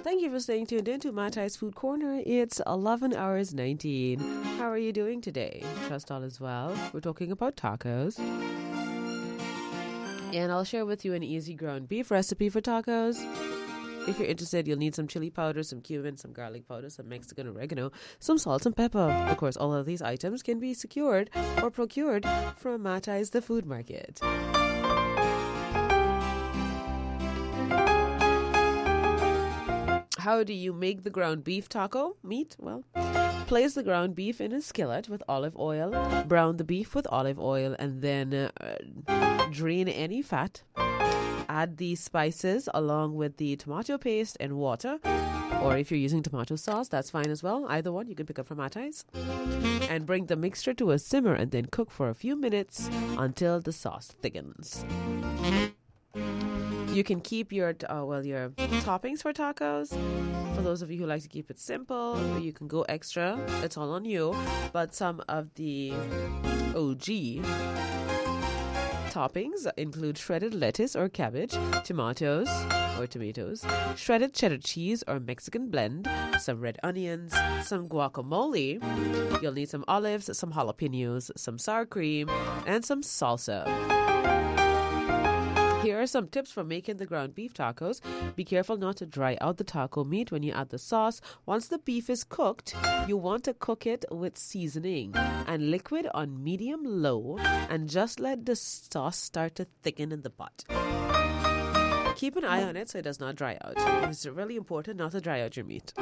Thank you for staying tuned in to Matai's Food Corner. It's 11 hours 19. How are you doing today? Trust all is well. We're talking about tacos. And I'll share with you an easy ground beef recipe for tacos. If you're interested, you'll need some chili powder, some cumin, some garlic powder, some Mexican oregano, some salt and pepper. Of course, all of these items can be secured or procured from Matai's The Food Market. How do you make the ground beef taco meat? Well, place the ground beef in a skillet with olive oil. Brown the beef with olive oil and then drain any fat. Add the spices along with the tomato paste and water. Or if you're using tomato sauce, that's fine as well. Either one you can pick up from Matai's. And bring the mixture to a simmer and then cook for a few minutes until the sauce thickens. You can keep your toppings for tacos. For those of you who like to keep it simple, you can go extra. It's all on you. But some of the OG toppings include shredded lettuce or cabbage, tomatoes, shredded cheddar cheese or Mexican blend, some red onions, some guacamole. You'll need some olives, some jalapenos, some sour cream, and some salsa. Here are some tips for making the ground beef tacos. Be careful not to dry out the taco meat when you add the sauce. Once the beef is cooked, you want to cook it with seasoning and liquid on medium-low and just let the sauce start to thicken in the pot. Keep an eye on it so it does not dry out. It's really important not to dry out your meat.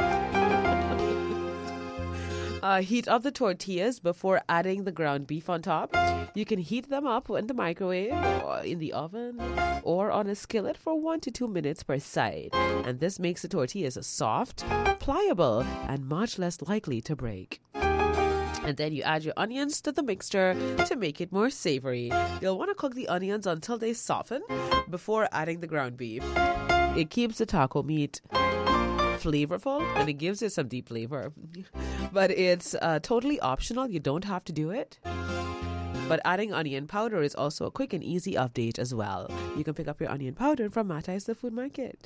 Heat up the tortillas before adding the ground beef on top. You can heat them up in the microwave, or in the oven, or on a skillet for 1 to 2 minutes per side. And this makes the tortillas soft, pliable, and much less likely to break. And then you add your onions to the mixture to make it more savory. You'll want to cook the onions until they soften before adding the ground beef. It keeps the taco meat flavorful and it gives it some deep flavor. But it's totally optional. You don't have to do it. But adding onion powder is also a quick and easy update as well. You can pick up your onion powder from Matai's The Food Market.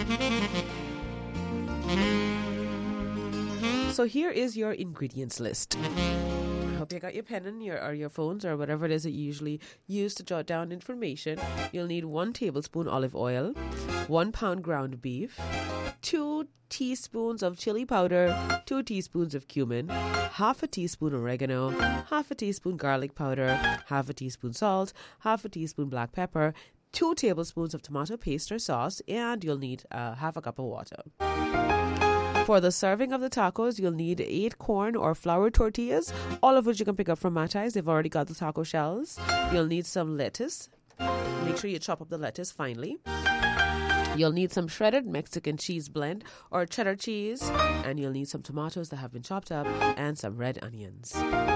So here is your ingredients list. I hope you got your pen and your phones or whatever it is that you usually use to jot down information. You'll need 1 tablespoon olive oil, 1 pound ground beef, 2 teaspoons of chili powder, 2 teaspoons of cumin, half a teaspoon oregano, half a teaspoon garlic powder, half a teaspoon salt, half a teaspoon black pepper, 2 tablespoons of tomato paste or sauce, and you'll need half a cup of water. For the serving of the tacos, you'll need 8 corn or flour tortillas, all of which you can pick up from Matai's. They've already got the taco shells. You'll need some lettuce. Make sure you chop up the lettuce finely. You'll need some shredded Mexican cheese blend or cheddar cheese, and you'll need some tomatoes that have been chopped up and some red onions.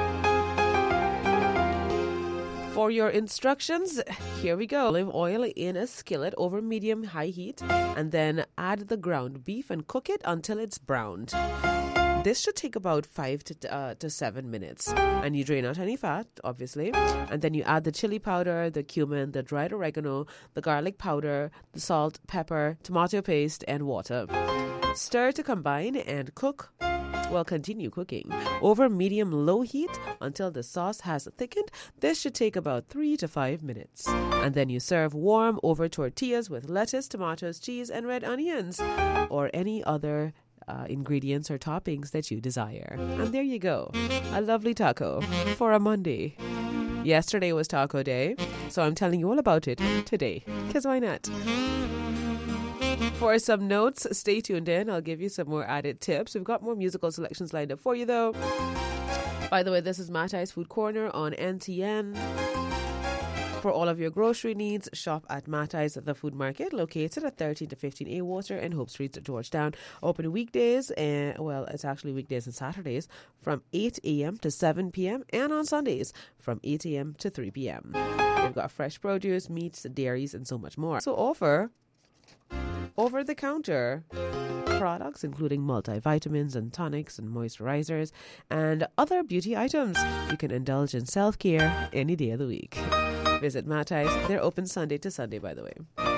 For your instructions, here we go. Olive oil in a skillet over medium-high heat, and then add the ground beef and cook it until it's browned. This should take about 5 to 7 minutes. And you drain out any fat, obviously. And then you add the chili powder, the cumin, the dried oregano, the garlic powder, the salt, pepper, tomato paste, and water. Stir to combine and cook. Well, continue cooking over medium-low heat until the sauce has thickened. This should take about 3 to 5 minutes. And then you serve warm over tortillas with lettuce, tomatoes, cheese, and red onions, or any other ingredients or toppings that you desire. And there you go. A lovely taco for a Monday. Yesterday was taco day, so I'm telling you all about it today. Because why not? For some notes, stay tuned in. I'll give you some more added tips. We've got more musical selections lined up for you, though. By the way, this is Matai's Food Corner on NTN. For all of your grocery needs, shop at Matai's The Food Market, located at 13 to 15A Water and Hope Street, Georgetown. Open weekdays, it's actually weekdays and Saturdays, from 8 a.m. to 7 p.m. and on Sundays from 8 a.m. to 3 p.m. They've got fresh produce, meats, dairies, and so much more. So offer over-the-counter products, including multivitamins and tonics and moisturizers and other beauty items. You can indulge in self-care any day of the week. Visit Matai's. They're open Sunday to Sunday, by the way.